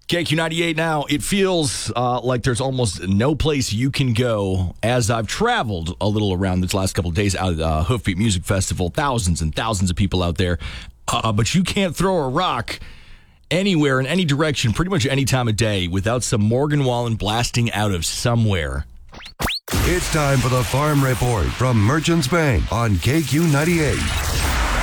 KQ98 now. It feels like there's almost no place you can go as I've traveled a little around this last couple of days out at Hoofbeat Music Festival. Thousands and thousands of people out there. But you can't throw a rock anywhere in any direction, pretty much any time of day, without some Morgan Wallen blasting out of somewhere. It's time for the Farm Report from Merchants Bank on KQ98.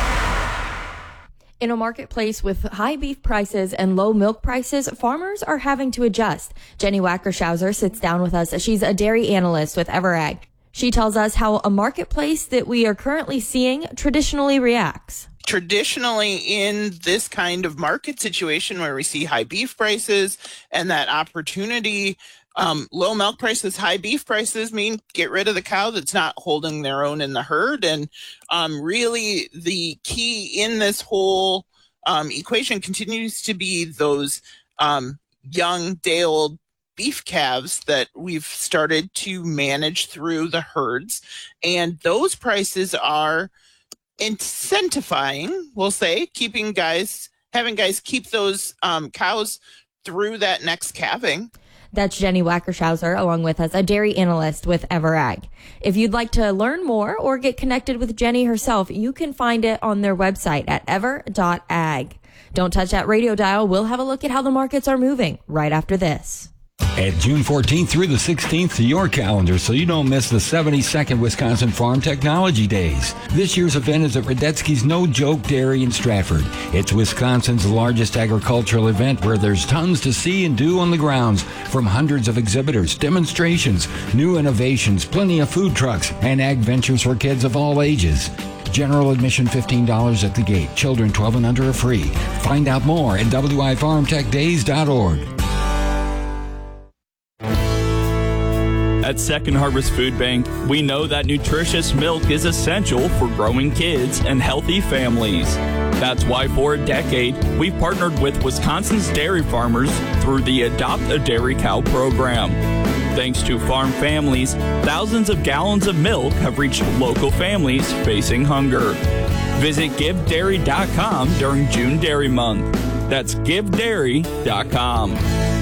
In a marketplace with high beef prices and low milk prices, farmers are having to adjust. Jenny Wackershauser sits down with us. She's a dairy analyst with Everag. She tells us how a marketplace that we are currently seeing traditionally reacts. Traditionally, in this kind of market situation where we see high beef prices and that opportunity, low milk prices, high beef prices mean get rid of the cow that's not holding their own in the herd. And really the key in this whole equation continues to be those young day-old beef calves that we've started to manage through the herds. And those prices are incentivizing, we'll say, having guys keep those cows through that next calving. That's Jenny Wackershauser, along with us, a dairy analyst with Everag. If you'd like to learn more or get connected with Jenny herself, you can find it on their website at ever.ag. Don't touch that radio dial. We'll have a look at how the markets are moving right after this. Add June 14th through the 16th to your calendar so you don't miss the 72nd Wisconsin Farm Technology Days. This year's event is at Radetzky's No Joke Dairy in Stratford. It's Wisconsin's largest agricultural event where there's tons to see and do on the grounds, from hundreds of exhibitors, demonstrations, new innovations, plenty of food trucks, and ag ventures for kids of all ages. General admission $15 at the gate. Children 12 and under are free. Find out more at wifarmtechdays.org. At Second Harvest Food Bank, we know that nutritious milk is essential for growing kids and healthy families. That's why for a decade, we've partnered with Wisconsin's dairy farmers through the Adopt a Dairy Cow program. Thanks to farm families, thousands of gallons of milk have reached local families facing hunger. Visit GiveDairy.com during June Dairy Month. That's GiveDairy.com.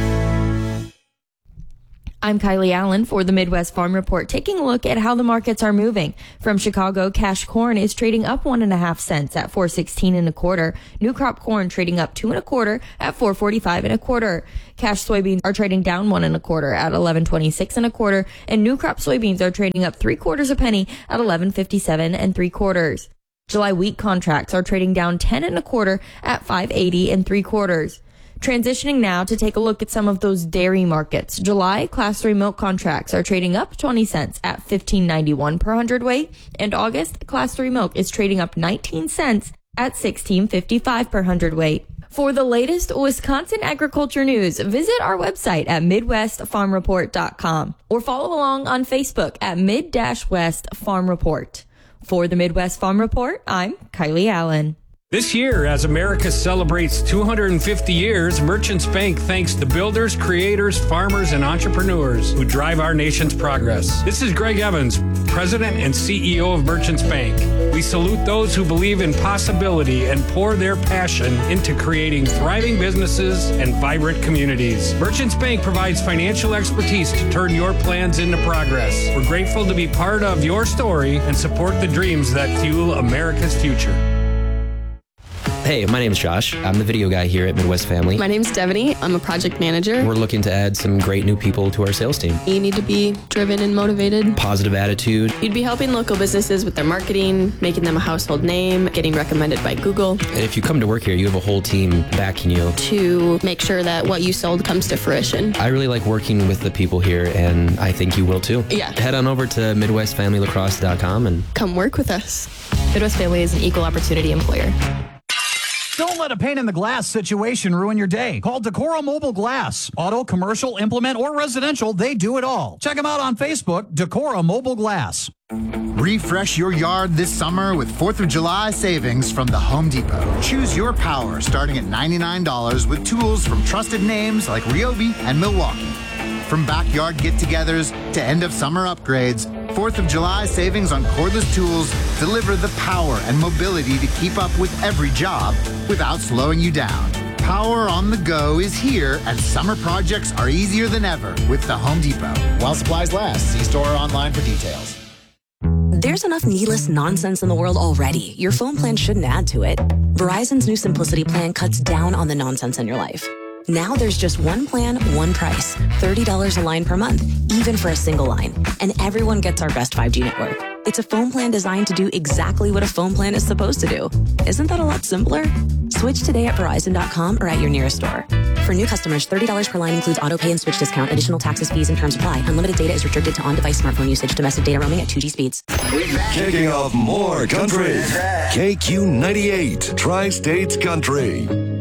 I'm Kylie Allen for the Midwest Farm Report, taking a look at how the markets are moving. From Chicago, cash corn is trading up 1.5 cents at $4.16 1/4. New crop corn trading up 2 1/4 at $4.45 1/4. Cash soybeans are trading down 1 1/4 at $11.26 1/4, and new crop soybeans are trading up 3/4 penny at $11.57 3/4. July wheat contracts are trading down 10 1/4 at $5.80 3/4. Transitioning now to take a look at some of those dairy markets. July Class 3 milk contracts are trading up 20 cents at $15.91 per hundredweight, and August Class 3 milk is trading up 19 cents at $16.55 per hundredweight. For the latest Wisconsin agriculture news, visit our website at MidwestFarmReport.com or follow along on Facebook at Mid-West Farm Report. For the Midwest Farm Report, I'm Kylie Allen. This year, as America celebrates 250 years, Merchants Bank thanks the builders, creators, farmers, and entrepreneurs who drive our nation's progress. This is Greg Evans, President and CEO of Merchants Bank. We salute those who believe in possibility and pour their passion into creating thriving businesses and vibrant communities. Merchants Bank provides financial expertise to turn your plans into progress. We're grateful to be part of your story and support the dreams that fuel America's future. Hey, my name is Josh. I'm the video guy here at Midwest Family. My name's Devaney. I'm a project manager. We're looking to add some great new people to our sales team. You need to be driven and motivated. Positive attitude. You'd be helping local businesses with their marketing, making them a household name, getting recommended by Google. And if you come to work here, you have a whole team backing you. To make sure that what you sold comes to fruition. I really like working with the people here, and I think you will too. Yeah. Head on over to MidwestFamilyLacrosse.com and come work with us. Midwest Family is an equal opportunity employer. Don't let a pane in the glass situation ruin your day. Call Decora Mobile Glass. Auto, commercial, implement, or residential, they do it all. Check them out on Facebook, Decora Mobile Glass. Refresh your yard this summer with 4th of July savings from the Home Depot. Choose your power starting at $99 with tools from trusted names like Ryobi and Milwaukee. From backyard get-togethers to end-of-summer upgrades, 4th of July savings on cordless tools deliver the power and mobility to keep up with every job without slowing you down. Power on the go is here, and summer projects are easier than ever with the Home Depot. While supplies last, see store or online for details. There's enough needless nonsense in the world already. Your phone plan shouldn't add to it. Verizon's new Simplicity plan cuts down on the nonsense in your life. Now there's just one plan, one price. $30 a line per month, even for a single line. And everyone gets our best 5G network. It's a phone plan designed to do exactly what a phone plan is supposed to do. Isn't that a lot simpler? Switch today at Verizon.com or at your nearest store. For new customers, $30 per line includes auto pay and switch discount. Additional taxes, fees, and terms apply. Unlimited data is restricted to on-device smartphone usage. Domestic data roaming at 2G speeds. Kicking off more country. KQ98, Tri-States Country.